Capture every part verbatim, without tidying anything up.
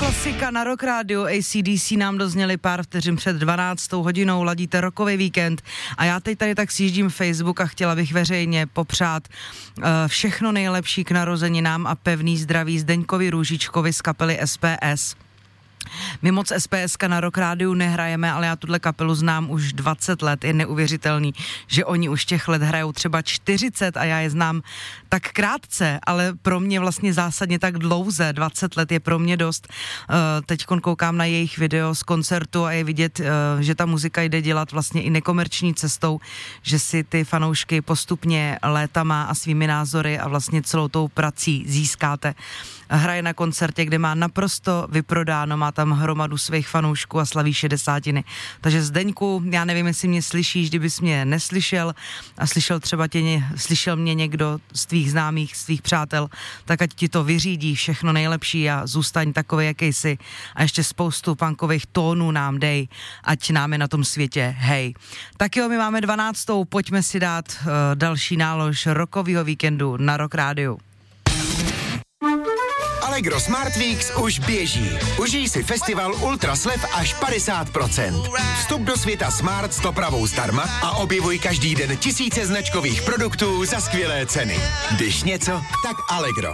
Klasika na Rock Radio, A C D C nám dozněli pár vteřin před dvanáctou hodinou, ladíte rockový víkend a já teď tady tak sjíždím Facebook a chtěla bych veřejně popřát uh, všechno nejlepší k narozeninám a pevný zdraví Zdeňkovi Růžičkovi z kapely S P S. My moc S P S ka na Rock Rádiu nehrajeme, ale já tuhle kapelu znám už dvacet let, je neuvěřitelný, že oni už těch let hrajou třeba čtyřicet a já je znám tak krátce, ale pro mě vlastně zásadně tak dlouze, dvacet let je pro mě dost. Teď koukám na jejich video z koncertu a je vidět, že ta muzika jde dělat vlastně i nekomerční cestou, že si ty fanoušky postupně létama a svými názory a vlastně celou tou prací získáte. Hraje na koncertě, kde má naprosto vyprodáno, má tam hromadu svých fanoušků a slaví šedesátiny. Takže Zdeňku, já nevím, jestli mě slyšíš, kdybys mě neslyšel a slyšel třeba tě, slyšel mě někdo z tvých známých, z tvých přátel, tak ať ti to vyřídí všechno nejlepší a zůstaň takový, jaký jsi a ještě spoustu punkových tónů nám dej, ať nám je na tom světě hej. Tak jo, my máme dvanáctou, pojďme si dát uh, další nálož rockovýho víkendu na Rock Rádiu. Allegro Smart Weeks už běží. Užij si festival Ultra slev až padesát procent. Vstup do světa Smart s dopravou zdarma a objevuj každý den tisíce značkových produktů za skvělé ceny. Když něco, tak Allegro.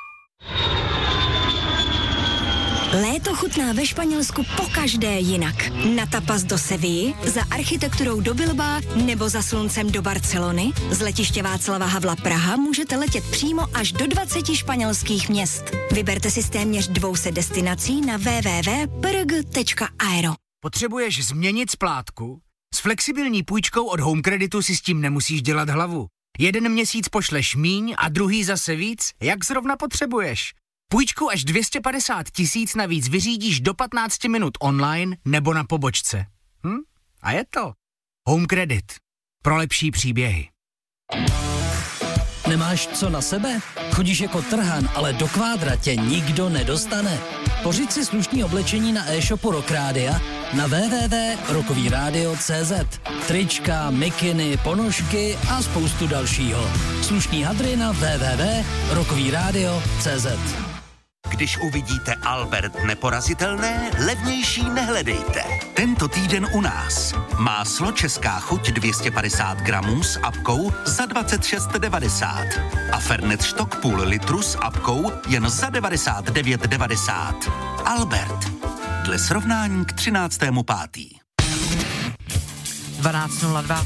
Léto chutná ve Španělsku pokaždé jinak. Na tapas do Sevilly, za architekturou do Bilbaa nebo za sluncem do Barcelony. Z letiště Václava Havla Praha můžete letět přímo až do dvaceti španělských měst. Vyberte si z téměř dvou set destinací na w w w tečka p r g tečka aero. Potřebuješ změnit splátku? S flexibilní půjčkou od Home Creditu si s tím nemusíš dělat hlavu. Jeden měsíc pošleš míň a druhý zase víc, jak zrovna potřebuješ. Půjčku až dvě stě padesát tisíc navíc vyřídíš do patnácti minut online nebo na pobočce. Hm? A je to. Home Credit. Pro lepší příběhy. Nemáš co na sebe? Chodíš jako trhan, ale do kvádra tě nikdo nedostane. Pořiď si slušný oblečení na e-shopu Rock Rádia na w w w tečka rockový rádio tečka c z. Trička, mikiny, ponožky a spoustu dalšího. Slušný hadry na w w w tečka rockový rádio tečka c z. Když uvidíte Albert neporazitelné, levnější nehledejte. Tento týden u nás. Máslo Česká chuť dvě stě padesát gramů s apkou za dvacet šest devadesát. A Fernet Štok půl litru s apkou jen za devadesát devět devadesát. Albert. Dle srovnání k třináctému pátý dvanáct nula dva.